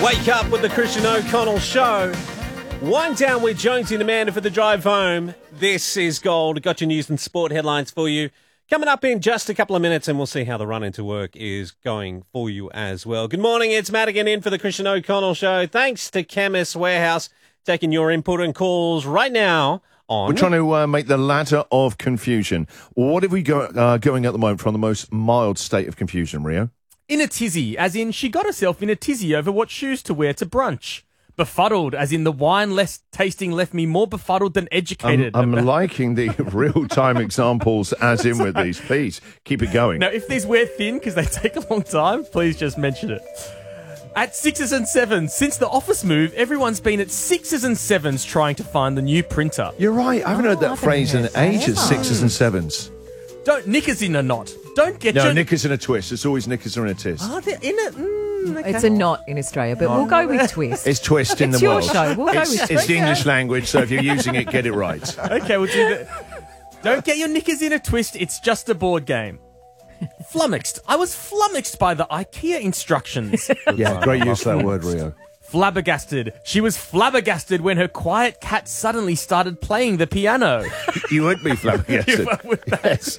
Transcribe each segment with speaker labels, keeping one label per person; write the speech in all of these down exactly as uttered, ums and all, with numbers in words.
Speaker 1: Wake up with the Christian O'Connell Show. Wind down with Jonesy and Amanda for the drive home. This is Gold. Got your news and sport headlines for you. Coming up in just a couple of minutes, and we'll see how the run into work is going for you as well. Good morning, it's Madigan in for the Christian O'Connell Show. Thanks to Chemist Warehouse, taking your input and calls right now on...
Speaker 2: We're trying to uh, make the ladder of confusion. What have we got uh, going at the moment from the most mild state of confusion, Rio?
Speaker 3: In a tizzy, as in she got herself in a tizzy over what shoes to wear to brunch. Befuddled, as in the wine less tasting left me more befuddled than educated.
Speaker 2: I'm, I'm liking the real-time examples as in with these. Please, keep it going.
Speaker 3: Now, if these wear thin because they take a long time, please just mention it. At sixes and sevens, since the office move, everyone's been at sixes and sevens trying to find the new printer.
Speaker 2: You're right. I haven't
Speaker 4: Oh,
Speaker 2: heard that
Speaker 4: I've
Speaker 2: phrase in
Speaker 4: heard that
Speaker 2: ages,
Speaker 4: ever.
Speaker 2: sixes and sevens.
Speaker 3: Don't knickers in a knot. Don't get
Speaker 2: No,
Speaker 3: your...
Speaker 2: knickers in a twist. It's always knickers in a twist.
Speaker 3: Are they in it? Mm, okay.
Speaker 4: It's a knot in Australia, but we'll go with twist.
Speaker 2: It's twist in
Speaker 4: It's
Speaker 2: the
Speaker 4: your
Speaker 2: world.
Speaker 4: show. We'll go
Speaker 2: it's,
Speaker 4: with
Speaker 2: it's
Speaker 4: twist.
Speaker 2: the English language, so if you're using it, get it right.
Speaker 3: Okay, we'll do that. Don't get your knickers in a twist. It's just a board game. Flummoxed. I was flummoxed by the IKEA instructions.
Speaker 2: Yeah, great use of that word, Rio.
Speaker 3: Flabbergasted. She was flabbergasted when her quiet cat suddenly started playing the piano.
Speaker 2: You would be flabbergasted. Yes.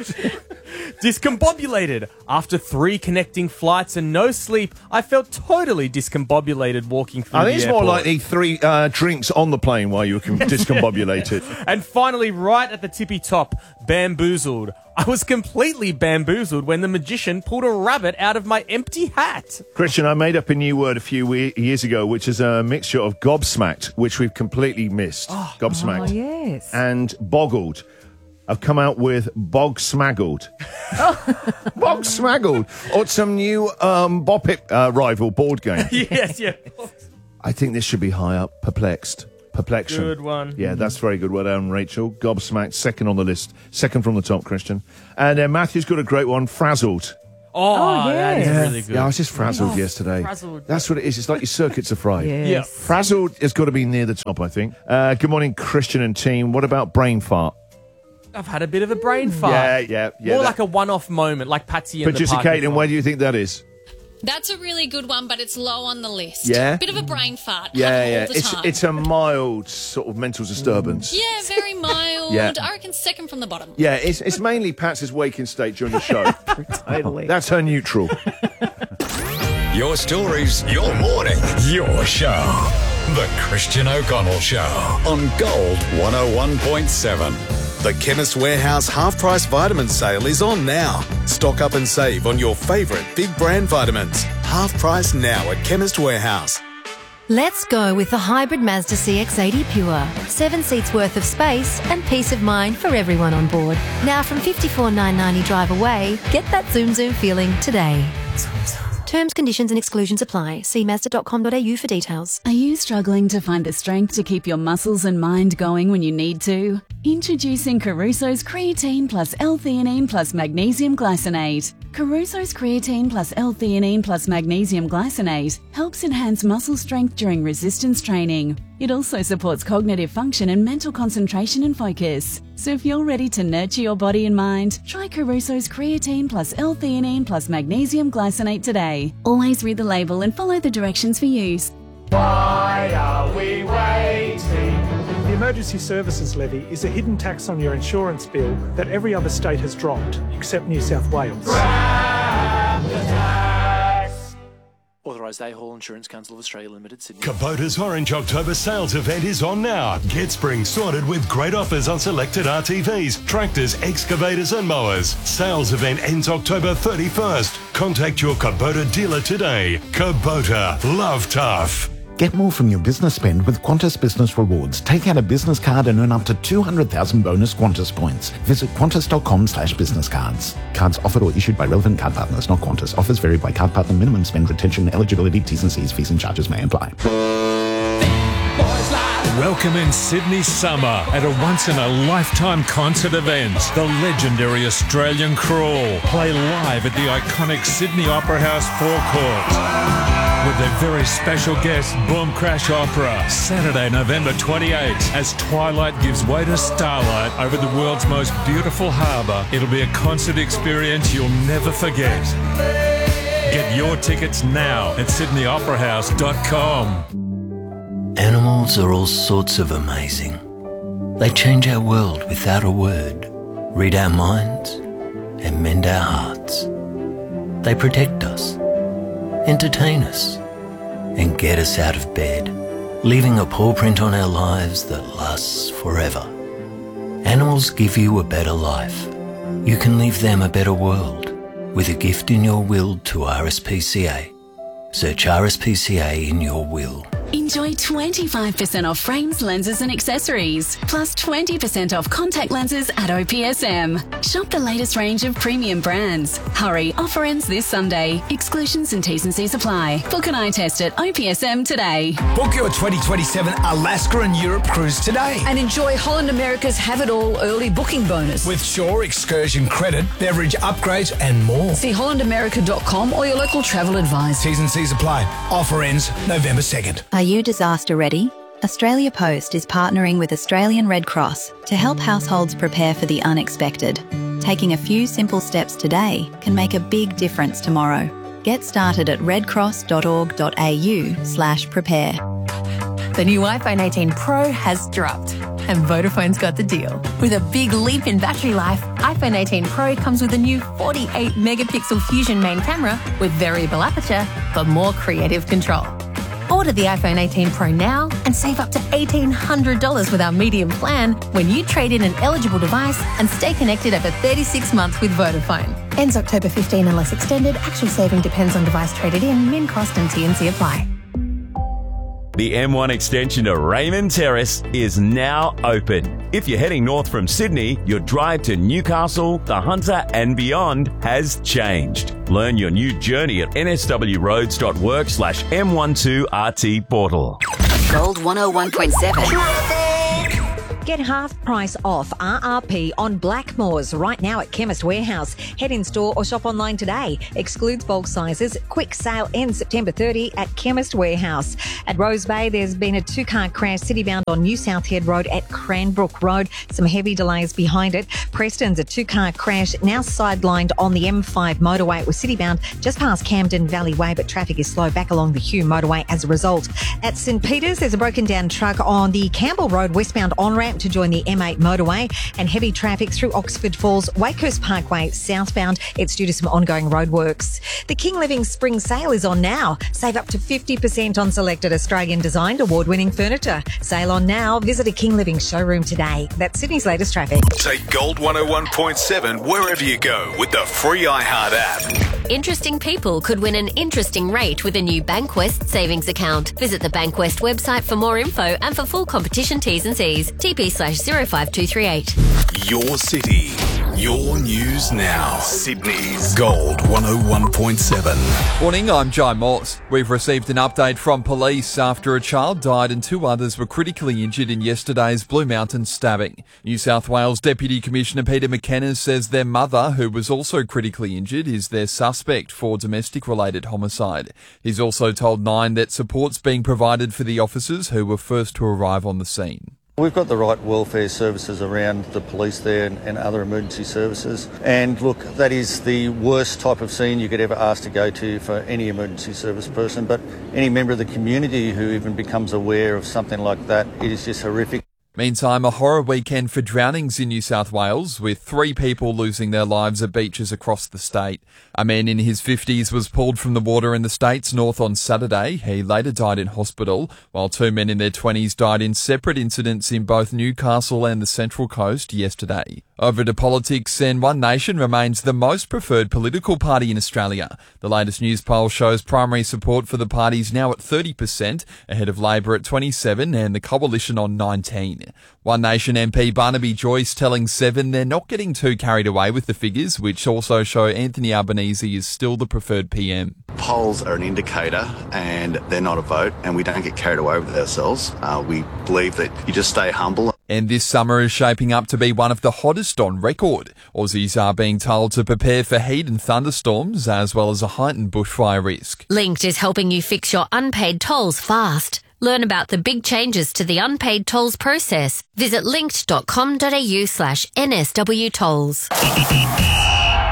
Speaker 3: Discombobulated. After three connecting flights and no sleep, I felt totally discombobulated walking through
Speaker 2: I
Speaker 3: the
Speaker 2: think it's
Speaker 3: airport.
Speaker 2: more likely three uh, drinks on the plane while you were discombobulated.
Speaker 3: And finally, right at the tippy top, bamboozled. I was completely bamboozled when the magician pulled a rabbit out of my empty hat.
Speaker 2: Christian, I made up a new word a few we- years ago, which is a mixture of gobsmacked, which we've completely missed.
Speaker 4: Oh,
Speaker 2: Gobsmacked.
Speaker 4: yes.
Speaker 2: And boggled. I've come out with bog smaggled. Bog smaggled. Or some new um, Bop It uh, rival board game.
Speaker 3: Yes, yeah.
Speaker 2: I think this should be high up. Perplexed. Perplexion.
Speaker 3: Good one.
Speaker 2: Yeah, that's very good. Well done, Rachel. Gobsmacked, second on the list. Second from the top, Christian. And uh, Matthew's got a great one. Frazzled.
Speaker 3: Oh,
Speaker 4: Oh,
Speaker 3: that is
Speaker 4: yes.
Speaker 3: really good.
Speaker 2: Yeah, I was just frazzled
Speaker 3: Oh,
Speaker 2: yesterday.
Speaker 3: frazzled.
Speaker 2: That's what it is. It's like your circuits are fried.
Speaker 4: Yes.
Speaker 3: Yeah.
Speaker 2: Frazzled has got to be near the top, I think. Uh, good morning, Christian and team. What about brain fart?
Speaker 3: I've had a bit of a brain fart.
Speaker 2: Yeah, yeah, yeah.
Speaker 3: More
Speaker 2: that-
Speaker 3: like a one-off moment, like Patsy and the
Speaker 2: Producer
Speaker 3: parking
Speaker 2: Caitlin,
Speaker 3: lot.
Speaker 2: where do you think that is?
Speaker 5: That's a really good one, but it's low on the list.
Speaker 2: Yeah?
Speaker 5: Bit of a brain fart.
Speaker 2: Yeah,
Speaker 5: Have it
Speaker 2: yeah.
Speaker 5: all the
Speaker 2: It's
Speaker 5: time.
Speaker 2: it's a mild sort of mental disturbance.
Speaker 5: Yeah, very mild.
Speaker 2: Yeah.
Speaker 5: I reckon second from the bottom.
Speaker 2: Yeah, it's it's mainly Pat's waking state during the show.
Speaker 4: Totally.
Speaker 2: That's her neutral.
Speaker 6: Your stories, your morning, your show. The Christian O'Connell Show on Gold one oh one point seven.
Speaker 7: The Chemist Warehouse half-price vitamin sale is on now. Stock up and save on your favourite big brand vitamins. Half price now at Chemist Warehouse.
Speaker 8: Let's go with the hybrid Mazda C X eighty Pure. Seven seats worth of space and peace of mind for everyone on board. Now from fifty-four thousand nine hundred ninety drive away, get that zoom zoom feeling today. Terms, conditions and exclusions apply. See mazda dot com dot a u for details.
Speaker 9: Are you struggling to find the strength to keep your muscles and mind going when you need to? Introducing Caruso's Creatine plus L-theanine plus Magnesium Glycinate. Caruso's Creatine plus L-theanine plus Magnesium Glycinate helps enhance muscle strength during resistance training. It also supports cognitive function and mental concentration and focus. So if you're ready to nurture your body and mind, try Caruso's Creatine plus L-theanine plus Magnesium Glycinate today. Always read the label and follow the directions for use.
Speaker 10: Why are we waiting? The Emergency Services Levy is a hidden tax on your insurance bill that every other state has dropped, except New South Wales.
Speaker 11: Grab the tax. Authorised A Hall Insurance Council of Australia Limited, Sydney.
Speaker 12: Kubota's Orange October sales event is on now. Get spring sorted with great offers on selected R T Vs, tractors, excavators and mowers. Sales event ends October thirty-first. Contact your Kubota dealer today. Kubota, love tough.
Speaker 13: Get more from your business spend with Qantas Business Rewards. Take out a business card and earn up to two hundred thousand bonus Qantas points. Visit qantas.com slash business cards. Cards offered or issued by relevant card partners, not Qantas. Offers vary by card partner. Minimum spend, retention, eligibility, T's and C's, fees and charges may apply.
Speaker 14: Welcome in Sydney summer at a once-in-a-lifetime concert event. The legendary Australian Crawl play live at the iconic Sydney Opera House forecourt with their very special guest, Boom Crash Opera, Saturday, November twenty-eighth, as twilight gives way to starlight over the world's most beautiful harbour. It'll be a concert experience you'll never forget. Get your tickets now at sydney opera house dot com.
Speaker 15: Animals are all sorts of amazing. They change our world without a word, read our minds, and mend our hearts. They protect us, entertain us, and get us out of bed, leaving a paw print on our lives that lasts forever. Animals give you a better life. You can leave them a better world with a gift in your will to R S P C A. Search R S P C A in your will.
Speaker 9: Enjoy twenty-five percent off frames, lenses and accessories, plus twenty percent off contact lenses at O P S M. Shop the latest range of premium brands. Hurry, offer ends this Sunday. Exclusions and T's and C's apply. Book an eye test at O P S M today.
Speaker 16: Book your twenty twenty-seven Alaska and Europe cruise today.
Speaker 17: And enjoy Holland America's Have It All early booking bonus.
Speaker 16: With Shore excursion credit, beverage upgrades and more.
Speaker 17: See holland america dot com or your local travel advisor.
Speaker 16: T's and C's apply. Offer ends November second.
Speaker 18: Are you disaster ready? Australia Post is partnering with Australian Red Cross to help households prepare for the unexpected. Taking a few simple steps today can make a big difference tomorrow. Get started at redcross.org.au slash prepare.
Speaker 19: The new iPhone eighteen Pro has dropped, and Vodafone's got the deal. With a big leap in battery life, iPhone eighteen Pro comes with a new forty-eight megapixel Fusion main camera with variable aperture for more creative control. Order the iPhone eighteen Pro now and save up to eighteen hundred dollars with our medium plan when you trade in an eligible device and stay connected over thirty-six months with Vodafone. Ends October fifteenth unless extended. Actual saving depends on device traded in, min cost and T N C apply.
Speaker 20: The M one extension to Raymond Terrace is now open. If you're heading north from Sydney, your drive to Newcastle, the Hunter and beyond has changed. Learn your new journey at nswroads.work slash M12RT portal.
Speaker 21: Gold one oh one point seven.
Speaker 22: Get half price off R R P on Blackmores right now at Chemist Warehouse. Head in store or shop online today. Excludes bulk sizes. Quick sale ends September thirtieth at Chemist Warehouse. At Rose Bay, there's been a two-car crash citybound on New South Head Road at Cranbrook Road. Some heavy delays behind it. Preston's a two-car crash now sidelined on the M five motorway. It was citybound just past Camden Valley Way, but traffic is slow back along the Hume motorway as a result. At St Peters, there's a broken-down truck on the Campbell Road westbound on-ramp to join the M eight motorway, and heavy traffic through Oxford Falls, Wakehurst Parkway southbound. It's due to some ongoing roadworks. The King Living Spring Sale is on now. Save up to fifty percent on selected Australian designed award-winning furniture. Sale on now. Visit a King Living showroom today. That's Sydney's latest traffic.
Speaker 7: Take Gold one oh one point seven wherever you go with the free iHeart app.
Speaker 8: Interesting people could win an interesting rate with a new Bankwest savings account. Visit the Bankwest website for more info and for full competition T's and C's. T P slash zero five two three eight.
Speaker 7: Your city, your news now. Sydney's Gold one oh one point seven.
Speaker 23: Morning, I'm Jai Moss. We've received an update from police after a child died and two others were critically injured in yesterday's Blue Mountain stabbing. New South Wales Deputy Commissioner Peter McKenna says their mother, who was also critically injured, is their suspect for domestic-related homicide. He's also told Nine that support's being provided for the officers who were first to arrive on the scene.
Speaker 24: We've got the right welfare services around the police there and, and other emergency services. And look, that is the worst type of scene you could ever ask to go to for any emergency service person. But any member of the community who even becomes aware of something like that, it is just horrific.
Speaker 23: Meantime, a horror weekend for drownings in New South Wales, with three people losing their lives at beaches across the state. A man in his fifties was pulled from the water in the state's north on Saturday. He later died in hospital, while two men in their twenties died in separate incidents in both Newcastle and the Central Coast yesterday. Over to politics, and One Nation remains the most preferred political party in Australia. The latest news poll shows primary support for the party is now at thirty percent, ahead of Labor at twenty-seven and the Coalition on nineteen. One Nation M P Barnaby Joyce telling Seven they're not getting too carried away with the figures, which also show Anthony Albanese is still the preferred P M.
Speaker 25: Polls are an indicator and they're not a vote, and we don't get carried away with ourselves. Uh, we believe that you just stay humble.
Speaker 23: And this summer is shaping up to be one of the hottest on record. Aussies are being told to prepare for heat and thunderstorms, as well as a heightened bushfire risk.
Speaker 8: Linked is helping you fix your unpaid tolls fast. Learn about the big changes to the unpaid tolls process. Visit linked.com.au slash NSW tolls.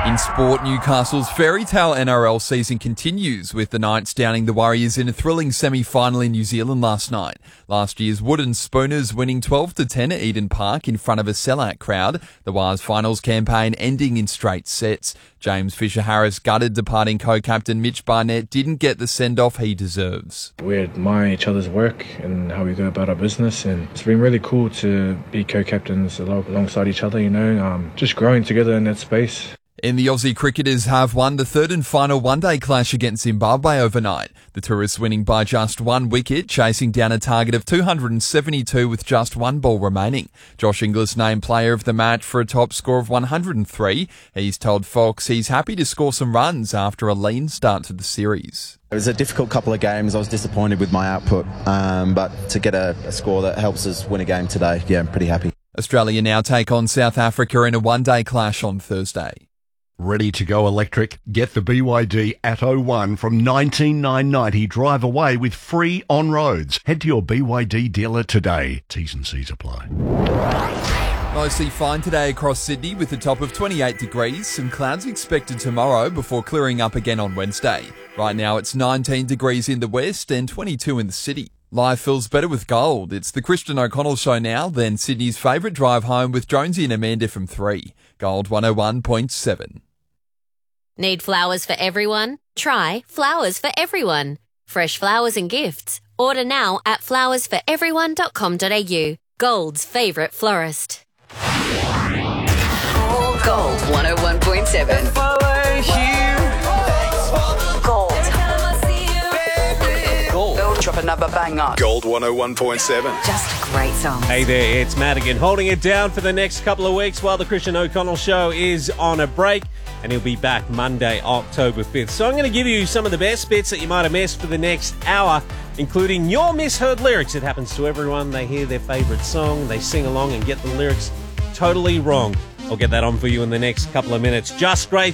Speaker 23: In sport, Newcastle's fairy tale N R L season continues, with the Knights downing the Warriors in a thrilling semi-final in New Zealand last night. Last year's Wooden Spooners winning twelve to ten at Eden Park in front of a sellout crowd. The Wars finals campaign ending in straight sets. James Fisher-Harris gutted departing co-captain Mitch Barnett didn't get the send-off he deserves.
Speaker 1: We admire each other's work and how we go about our business, and it's been really cool to be co-captains alongside each other, you know, um, just growing together in that space.
Speaker 23: And the Aussie cricketers have won the third and final one-day clash against Zimbabwe overnight. The Tourists winning by just one wicket, chasing down a target of two hundred seventy-two with just one ball remaining. Josh Inglis named player of the match for a top score of one hundred three. He's told Fox he's happy to score some runs after a lean start to the series.
Speaker 2: It was a difficult couple of games. I was disappointed with my output, um, but to get a, a score that helps us win a game today, yeah, I'm pretty happy.
Speaker 23: Australia now take on South Africa in a one-day clash on Thursday.
Speaker 3: Ready to go electric? Get the B Y D Atto one from nineteen thousand nine hundred ninety. Drive away with free on-roads. Head to your B Y D dealer today. T's and C's apply.
Speaker 23: Mostly fine today across Sydney with a top of twenty-eight degrees. Some clouds expected tomorrow before clearing up again on Wednesday. Right now it's nineteen degrees in the west and twenty-two in the city. Life feels better with gold. It's the Christian O'Connell Show now, then Sydney's favourite drive home with Jonesy and Amanda from three. Gold one oh one point seven.
Speaker 4: Need flowers for everyone? Try Flowers for Everyone. Fresh flowers and gifts. Order now at flowers for everyone dot com dot a u. Gold's favourite florist.
Speaker 21: Gold one oh one point seven. Gold. Gold. Drop another banger.
Speaker 7: Gold one oh one point seven.
Speaker 21: Just a great song.
Speaker 5: Hey there, it's Madigan holding it down for the next couple of weeks while the Christian O'Connell Show is on a break, and he'll be back Monday, October fifth. So I'm going to give you some of the best bits that you might have missed for the next hour, including your misheard lyrics. It happens to everyone. They hear their favourite song, they sing along and get the lyrics totally wrong. I'll get that on for you in the next couple of minutes. Just Great